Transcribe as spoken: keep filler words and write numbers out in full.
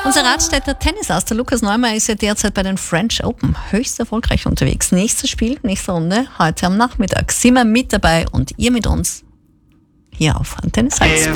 Unser Radstädter Tennisass, der Lukas Neumann, ist ja derzeit bei den French Open höchst erfolgreich unterwegs. Nächstes Spiel, nächste Runde, heute am Nachmittag. Sind wir mit dabei und ihr mit uns hier auf Antenne Salzburg.